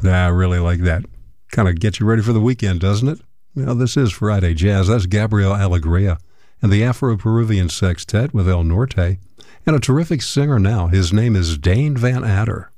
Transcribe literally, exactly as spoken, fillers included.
Nah, I really like that. Kind of gets you ready for the weekend, doesn't it? Well, this is Friday Jazz. That's Gabriel Alegria and the Afro-Peruvian Sextet with El Norte, and a terrific singer now. His name is Dane Van Adder.